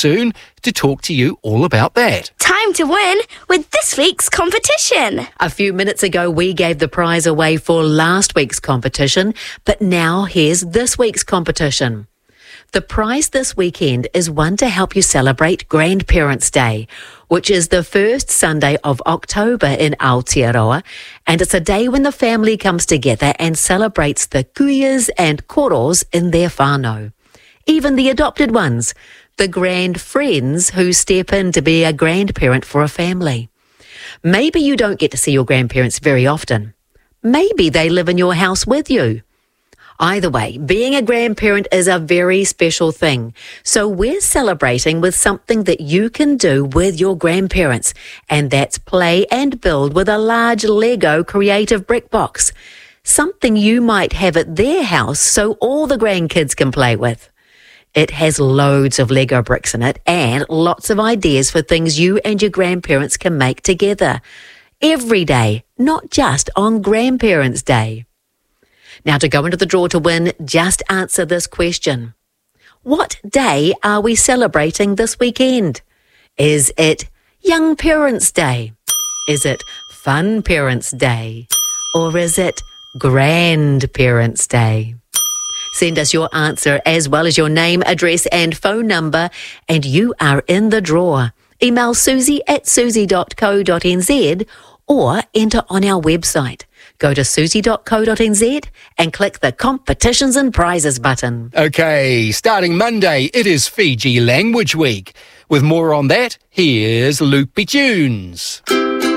soon to talk to you all about that. Time to win with this week's competition. A few minutes ago, we gave the prize away for last week's competition, but now here's this week's competition. The prize this weekend is one to help you celebrate Grandparents' Day, which is the first Sunday of October in Aotearoa, and it's a day when the family comes together and celebrates the kuias and koros in their whānau. Even the adopted ones, the grand friends who step in to be a grandparent for a family. Maybe you don't get to see your grandparents very often. Maybe they live in your house with you. Either way, being a grandparent is a very special thing. So we're celebrating with something that you can do with your grandparents, and that's play and build with a large Lego creative brick box. Something you might have at their house so all the grandkids can play with. It has loads of Lego bricks in it and lots of ideas for things you and your grandparents can make together. Every day, not just on Grandparents' Day. Now, to go into the draw to win, just answer this question. What day are we celebrating this weekend? Is it Young Parents' Day? Is it Fun Parents' Day? Or is it Grandparents' Day? Send us your answer as well as your name, address and phone number, and you are in the draw. Email susie@susie.co.nz or enter on our website. Go to susie.co.nz and click the Competitions and Prizes button. Okay, starting Monday, it is Fiji Language Week. With more on that, here's Luke B. Tunes.